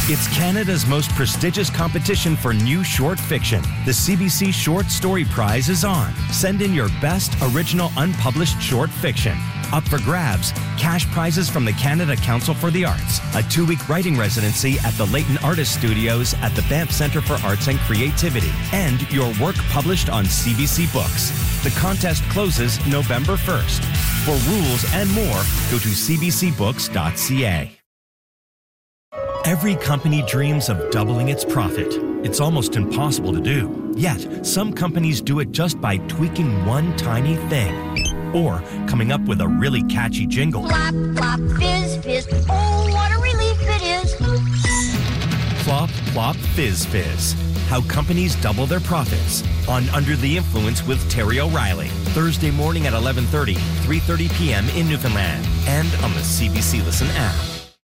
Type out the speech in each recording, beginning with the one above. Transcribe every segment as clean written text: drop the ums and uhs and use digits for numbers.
It's Canada's most prestigious competition for new short fiction. The CBC Short Story Prize is on. Send in your best original unpublished short fiction. Up for grabs, cash prizes from the Canada Council for the Arts, a 2-week writing residency at the Leighton Artist Studios at the Banff Centre for Arts and Creativity, and your work published on CBC Books. The contest closes November 1st. For rules and more, go to cbcbooks.ca. Every company dreams of doubling its profit. It's almost impossible to do. Yet, some companies do it just by tweaking one tiny thing. Or coming up with a really catchy jingle. Flop, flop, fizz, fizz. Oh, what a relief it is. Flop, flop, fizz, fizz. How companies double their profits. On Under the Influence with Terry O'Reilly. Thursday morning at 11:30, 3:30 p.m. in Newfoundland. And on the CBC Listen app.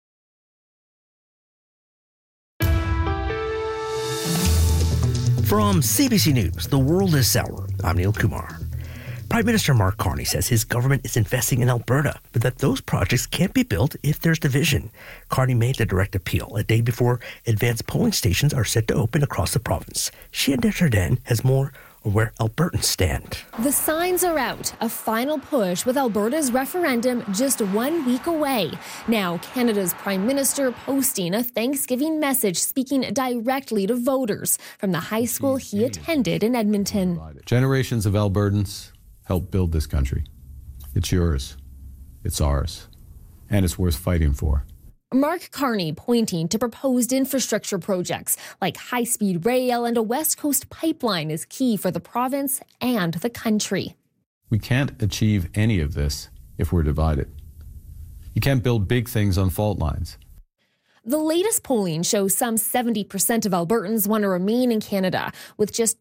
From CBC News, the world is sour. I'm Neil Kumar. Prime Minister Mark Carney says his government is investing in Alberta, but that those projects can't be built if there's division. Carney made the direct appeal a day before advanced polling stations are set to open across the province. Shia Desjardins has more on where Albertans stand. The signs are out. A final push with Alberta's referendum just 1 week away. Now, Canada's Prime Minister posting a Thanksgiving message speaking directly to voters from the high school he attended in Edmonton. Generations of Albertans helped build this country. It's yours. It's ours. And it's worth fighting for. Mark Carney pointing to proposed infrastructure projects like high-speed rail and a West Coast pipeline is key for the province and the country. We can't achieve any of this if we're divided. You can't build big things on fault lines. The latest polling shows some 70% of Albertans want to remain in Canada, with just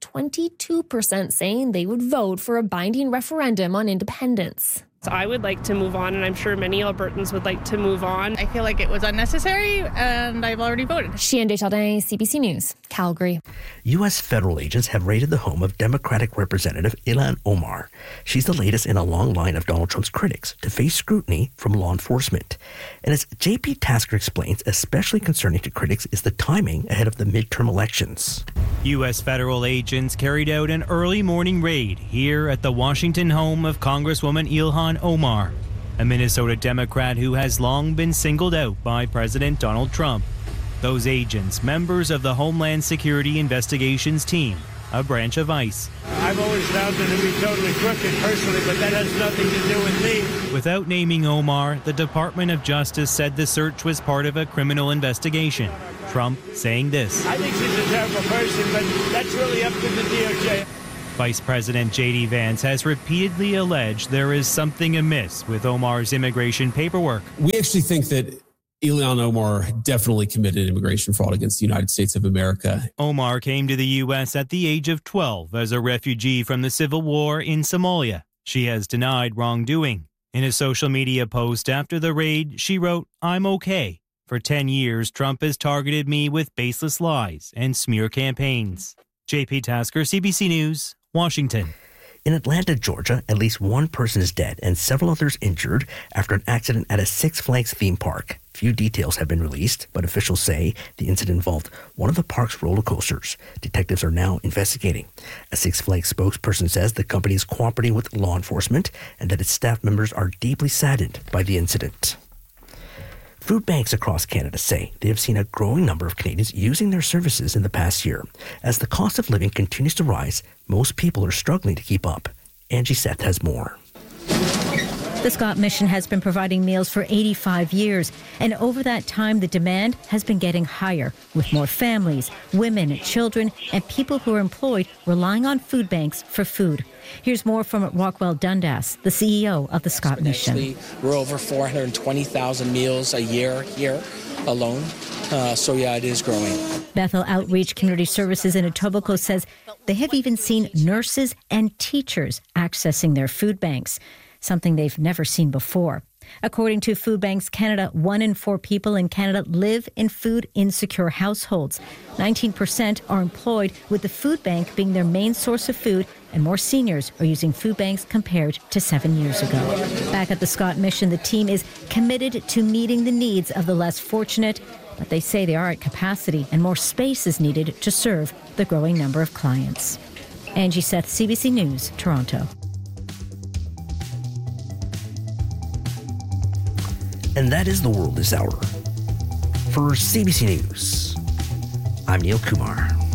22% saying they would vote for a binding referendum on independence. So I would like to move on, and I'm sure many Albertans would like to move on. I feel like it was unnecessary, and I've already voted. Shia Desjardins, CBC News, Calgary. U.S. federal agents have raided the home of Democratic Representative Ilhan Omar. She's the latest in a long line of Donald Trump's critics to face scrutiny from law enforcement. And as J.P. Tasker explains, especially concerning to critics is the timing ahead of the midterm elections. U.S. federal agents carried out an early morning raid here at the Washington home of Congresswoman Ilhan Omar, a Minnesota Democrat who has long been singled out by President Donald Trump. Those agents, members of the Homeland Security Investigations Team, a branch of ICE. I've always found it to be totally crooked personally, but that has nothing to do with me. Without naming Omar, the Department of Justice said the search was part of a criminal investigation. Trump saying this. I think she's a terrible person, but that's really up to the DOJ. Vice President J.D. Vance has repeatedly alleged there is something amiss with Omar's immigration paperwork. We actually think that Ilhan Omar definitely committed immigration fraud against the United States of America. Omar came to the U.S. at the age of 12 as a refugee from the civil war in Somalia. She has denied wrongdoing. In a social media post after the raid, she wrote, "I'm okay. For 10 years, Trump has targeted me with baseless lies and smear campaigns." J.P. Tasker, CBC News, Washington. In Atlanta, Georgia, at least one person is dead and several others injured after an accident at a Six Flags theme park. Few details have been released, but officials say the incident involved one of the park's roller coasters. Detectives are now investigating. A Six Flags spokesperson says the company is cooperating with law enforcement and that its staff members are deeply saddened by the incident. Food banks across Canada say they have seen a growing number of Canadians using their services in the past year. As the cost of living continues to rise, most people are struggling to keep up. Angie Seth has more. The Scott Mission has been providing meals for 85 years, and over that time, the demand has been getting higher, with more families, women, children, and people who are employed relying on food banks for food. Here's more from Rockwell Dundas, the CEO of the Scott Mission. We're over 420,000 meals a year here alone. So yeah, it is growing. Bethel Outreach Community Services in Etobicoke says they have even seen nurses and teachers accessing their food banks, something they've never seen before. According to Food Banks Canada, 1 in 4 people in Canada live in food-insecure households. 19% are employed, with the food bank being their main source of food, and more seniors are using food banks compared to 7 years ago. Back at the Scott Mission, the team is committed to meeting the needs of the less fortunate, but they say they are at capacity and more space is needed to serve the growing number of clients. Angie Seth, CBC News, Toronto. And that is the world this hour. For CBC News, I'm Neil Kumar.